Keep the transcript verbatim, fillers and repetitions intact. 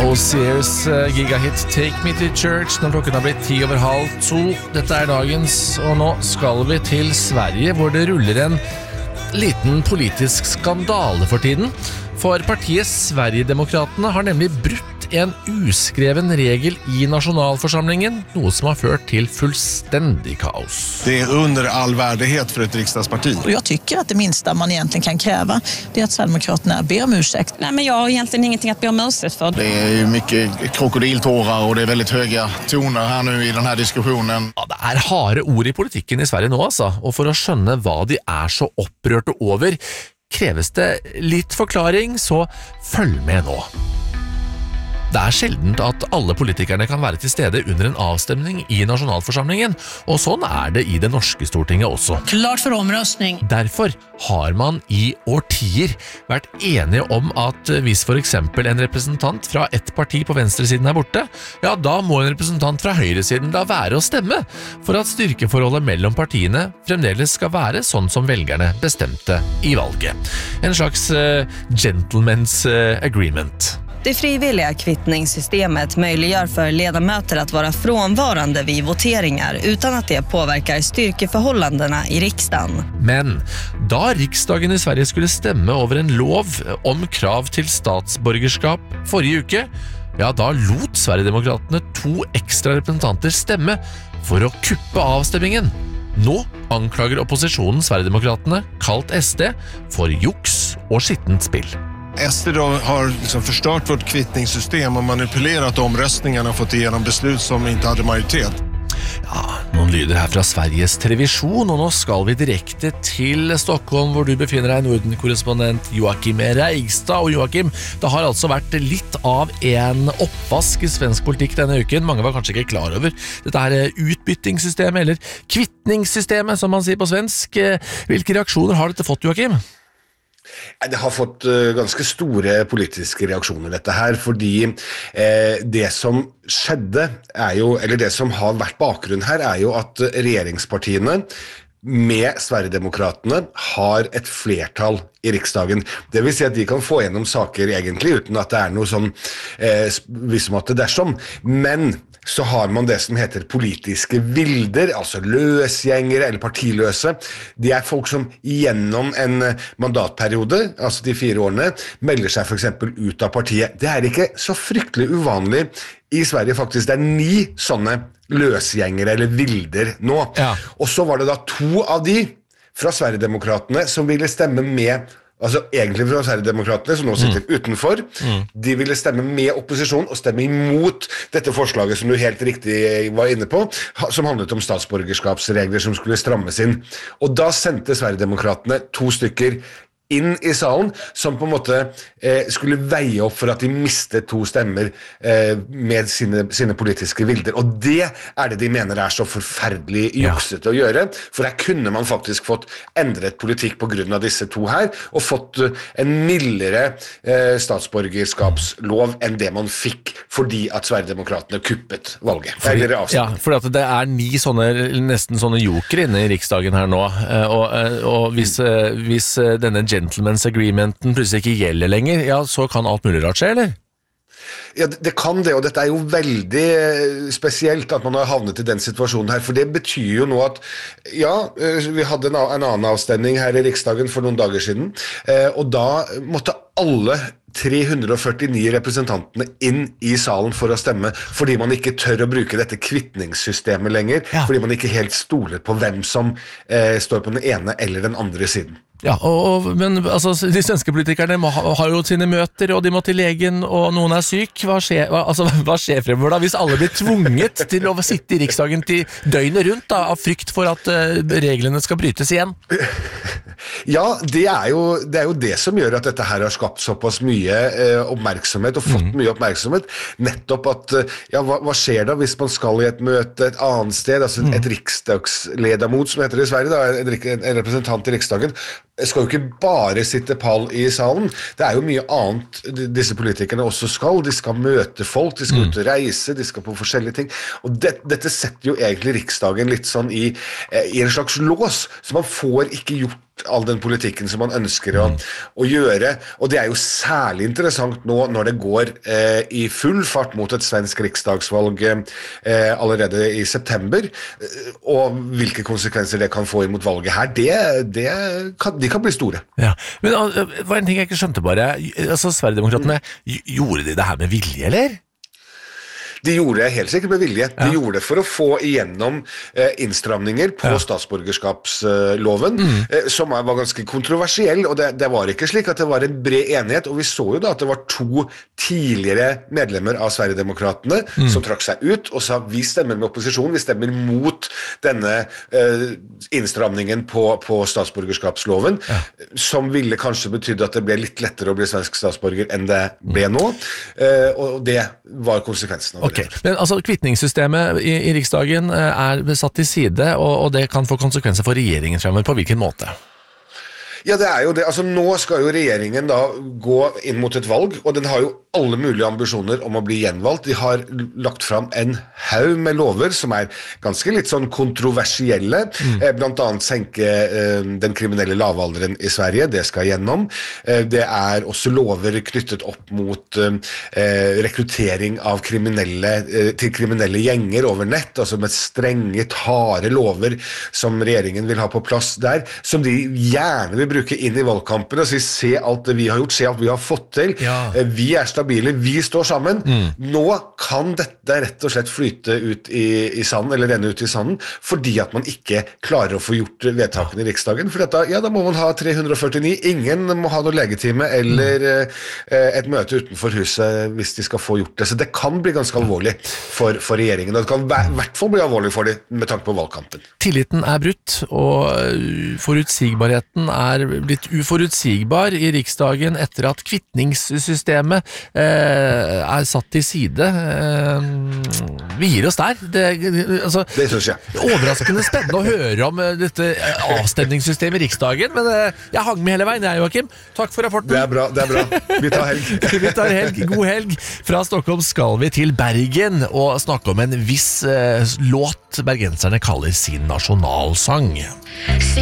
Sears uh, gigahit Take Me to Church når klokken har blitt ti over halv to. Dette er dagens, og nå skal vi til Sverige, hvor det ruller en liten politisk skandale for tiden. For partiet Sverigedemokraterna har nemlig brutt en uskreven regel i nationalförsamlingen, något som har ført till fullständig kaos. Det är under all värdighet för ett riksdagsparti. Och jag tycker att det minsta man egentligen kan kräva det är att Sverigedemokraterna ber om ursäkt. Nej, men jag har egentligen ingenting att be om ursäkt för. Det är ju mycket krokodiltårar och det är väldigt höga toner här nu i den här diskussionen. Ja, det er harde ord i politikken i Sverige nå, altså. Og for å skjønne hva de er så opprørte over, kreves det litt forklaring, så følg med nå. Det er sjeldent at alle politikerne kan være til stede under en avstemning i nationalforsamlingen, og sånn er det i det norske Stortinget også. Klart for omrøstning. Derfor har man i årtier vært enige om at hvis for eksempel en representant fra et parti på venstresiden er borte, ja, da må en representant fra høyresiden da være å stemme, for at styrkeforholdet mellom partiene fremdeles skal være sånn som velgerne bestemte i valget. En slags uh, gentleman's uh, agreement. Det frivilliga kvittningssystemet möjliggör för ledamöter att vara frånvarande vid voteringar utan att det påverkar styrkeförhållandena i riksdagen. Men da riksdagen i Sverige skulle stemme over en lov om krav til statsborgerskap forrige uke, ja, da lot Sverigedemokraterne to ekstra representanter stemme for å kuppe avstemmingen. Nå anklager opposisjonen Sverigedemokraterne, kalt S D, for juks og skittent spill. S D då har liksom förstört vårt kvittningssystem och manipulerat omröstningarna och fått igenom beslut som inte hade majoritet. Ja, noen lyder her fra Sveriges television, og nå skal vi direkte til Stockholm, hvor du befinner deg, Norden-korrespondent Joakim Reigstad. Og Joakim, det har altså vært litt av en oppvask i svensk politikk denne uken. Mange var kanskje ikke klar over dette her utbyttingssystemet, eller kvittningssystemet, som man sier på svensk. Hvilke reaksjoner har dette fått, Joakim? Det har fått uh, ganske store politiske reaksjoner dette her, fordi eh, det som skjedde er jo, eller det som har vært bakgrunn her er jo at regjeringspartiene med Sverigedemokraterne har et flertall i riksdagen. Det vil si at de kan få gjennom saker egentlig uten at det er noe sånn eh, vismåte dersom, men så har man det som heter politiske vilder, altså løsgjengere eller partiløse. De er folk som gjennom en mandatperiode, altså de fire årene, melder seg for eksempel ut av partiet. Det er ikke så fryktelig uvanlig i Sverige faktisk. Det er ni sånne løsgjengere eller vilder nå. Ja. Og så var det da to av de fra Sverigedemokraterne som ville stemme med, altså egentlig fra Sverigedemokraterne som nå sitter mm. utenfor, mm. de ville stemme med opposisjon og stemme imot dette forslaget som du helt riktig var inne på, som handlet om statsborgerskapsregler som skulle strammes inn. Og da sendte Sverigedemokraterne to stykker inn i salen, som på en måte eh, skulle veie opp for at de mistet to stemmer eh, med sine, sine politiske vilder. Og det er det de mener er så forferdelig juksete ja. Å gjøre, for her kunne man faktisk fått endret politikk på grunn av disse to her, og fått uh, en mildere eh, statsborgerskapslov enn det man fikk fordi at Sverigedemokraterne kuppet valget. Fordi, ja, for at det er ni sånne, nesten sånne joker inne i riksdagen her nå, og, og hvis, hvis denne gentleman's agreementen plutselig ikke gjelder lenger, ja, så kan alt mulig rart skje, eller? Ja, det, det kan det, og dette er jo veldig spesielt at man har havnet i den situasjonen her, for det betyr jo nå at, ja, vi hadde en, en annen avstemning her i riksdagen for noen dager siden, og da måtte alle tre hundre førtini representantene inn i salen for å stemme, fordi man ikke tør å bruke dette kvittningssystemet lenger, ja. Fordi man ikke helt stoler på hvem som eh, står på den ene eller den andre siden. Ja, og, men altså, de svenske politikerne må, har jo sine møter, og de må til legen, og noen er syk. Hva skjer, hva, altså, hva skjer fremover da, hvis alle blir tvunget til å sitte i riksdagen til døgnet rundt, da, av frykt for at uh, reglene skal brytes igjen? Ja, det er, jo, det er jo det som gjør at dette her har skapt såpass mye eh, oppmerksomhet, og fått mm. mye oppmerksomhet, nettopp at, ja, hva, hva skjer da hvis man skal i et møte et annet sted, altså mm. et riksdagsledamot, som heter det i Sverige, da, en, en representant i riksdagen, skal jo ikke bare sitte pall i salen. Det er jo mye annet disse politikerne også skal. De skal møte folk, de skal mm. ut og reise, de skal på forskjellige ting. Og det, dette setter jo egentlig riksdagen litt sånn i, i en slags lås, så man får ikke gjort all den politikken som man ønsker å, å gjøre, og det er jo særlig interessant nå når det går eh, i full fart mot et svensk riksdagsvalg eh, allerede i september, og hvilke konsekvenser det kan få imot valget her, det, det kan, de kan bli store. Ja, men uh, var en ting jeg ikke skjønte bare, altså Sverigedemokratene, gjorde de det her med vilje, eller? De gjorde det helt sikkert med vilje. De ja. gjorde det for å få igjennom eh, innstramninger på ja. statsborgerskapsloven, mm. eh, som var ganske kontroversiell, og det, det var ikke slik at det var en bred enighet, og vi så jo da at det var to tidligere medlemmer av Sverigedemokratene mm. som trakk seg ut og sa vi stemmer med opposisjon, vi stemmer mot denne eh, innstramningen på, på statsborgerskapsloven, ja. som ville kanskje betyde at det ble litt lettere å bli svensk statsborger enn det ble nå, eh, og det var konsekvensen av det. Ok, men altså kvittningssystemet i, i Riksdagen er satt til side, og, og det kan få konsekvenser for regjeringen fremover. På hvilken måte? Ja, det er jo det. Altså, nå skal jo regjeringen da gå inn mot et valg, og den har jo alle mulige ambisjoner om å bli gjenvalgt. De har lagt fram en haug med lover som er ganske litt sånn kontroversielle, mm. eh, blant annet senke eh, den kriminelle lavalderen i Sverige, det skal gjennom. Eh, det er også lover knyttet opp mot eh, rekruttering av kriminelle, eh, til kriminelle gjenger over nett, altså med strenge, harde lover som regjeringen vil ha på plass der, som de gjerne vil bruke inn i valgkampen og si, se alt det vi har gjort, se alt vi har fått til, ja. vi er stabile, vi står sammen. Mm. Nå kan dette rett og slett flyte ut i, i sanden, eller renne ut i sanden, fordi at man ikke klarer å få gjort vedtakene i Riksdagen, for dette, ja, da må man ha tre hundre og førtini, ingen må ha noe legetime eller mm. eh, et møte utenfor huset hvis de skal få gjort det, så det kan bli ganske alvorlig for, for regjeringen, og det kan i hvert fall bli alvorlig for dem med tanke på valgkampen. Tilliten er brutt, og forutsigbarheten er blitt uforutsigbar i Riksdagen etter at kvittningssystemet eh, er satt til side. Eh, vi gir oss der. Det, altså, det synes jeg. Overraskende spennende å høre om dette avstemningssystemet i Riksdagen, men eh, jeg hang med hele veien, jeg, Joakim. Takk for rapporten. Det er bra, det er bra. Vi tar helg. vi tar helg. God helg. Fra Stockholm skal vi til Bergen og snakke om en viss eh, låt bergenserne kaller sin nasjonalsang.